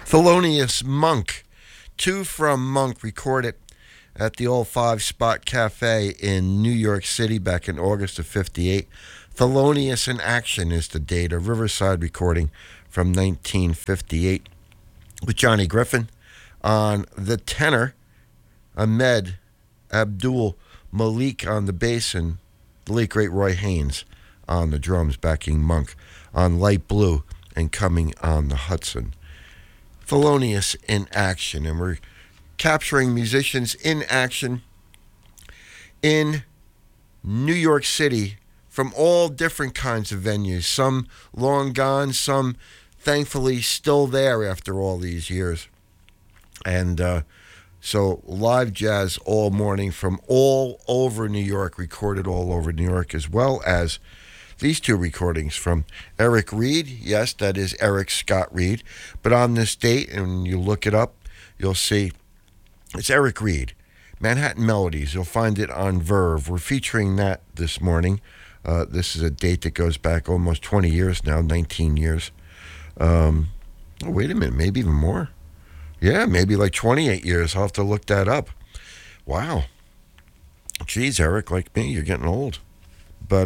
Thelonious Monk, two from Monk, recorded at the old Five Spot Cafe in New York City back in August of 58. Thelonious in Action is the date, a Riverside recording from 1958 with Johnny Griffin on the tenor, Ahmed Abdul Malik on the bass, and the late great Roy Haynes on the drums backing Monk on Light Blue and Coming on the Hudson. Thelonious in Action, and we're capturing musicians in action in New York City from all different kinds of venues, some long gone, some thankfully still there after all these years. And so live jazz all morning from all over New York, recorded all over New York, as well as these two recordings from Eric Reed. Yes, that is Eric Scott Reed. But on this date, and when you look it up, you'll see it's Eric Reed, Manhattan Melodies. You'll find it on Verve. We're featuring that this morning. This is a date that goes back almost 20 years now, 19 years. Oh, wait a minute, maybe even more. Yeah, maybe like 28 years. I'll have to look that up. Wow. Geez, Eric, like me, you're getting old. But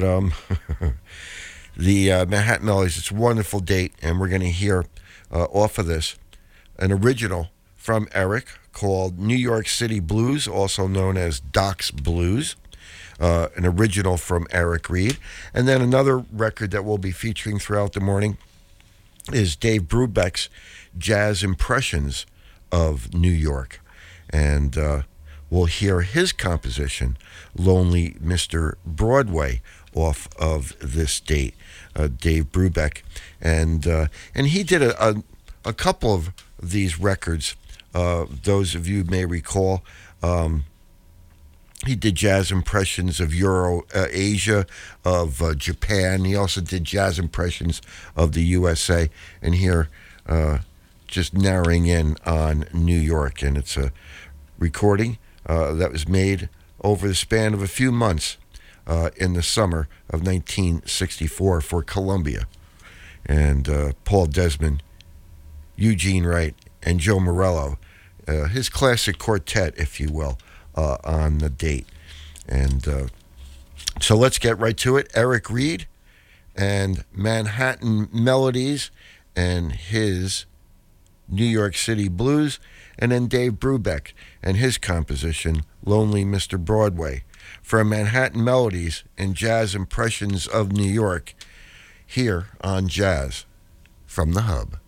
the Manhattan Melodies, it's a wonderful date, and we're going to hear off of this an original from Eric called New York City Blues, also known as Doc's Blues, an original from Eric Reed. And then another record that we'll be featuring throughout the morning is Dave Brubeck's Jazz Impressions of New York. And we'll hear his composition, Lonely Mr. Broadway, off of this date, Dave Brubeck. And he did a couple of these records. Those of you may recall, he did jazz impressions of Asia, of Japan. He also did jazz impressions of the USA. And here, just narrowing in on New York. And it's a recording that was made over the span of a few months in the summer of 1964 for Columbia. And Paul Desmond, Eugene Wright, and Joe Morello, his classic quartet, if you will, on the date. And so let's get right to it. Eric Reed and Manhattan Melodies and his New York City Blues, and then Dave Brubeck and his composition, Lonely Mr. Broadway, from Manhattan Melodies and Jazz Impressions of New York, here on Jazz from the Hub.